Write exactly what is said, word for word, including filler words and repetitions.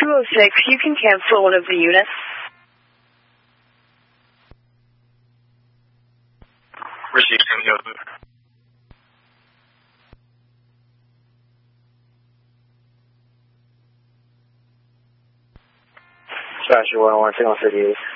two oh six, you can cancel one of the units. Received, can you go? Dispatcher one oh one, signal thirty-eight.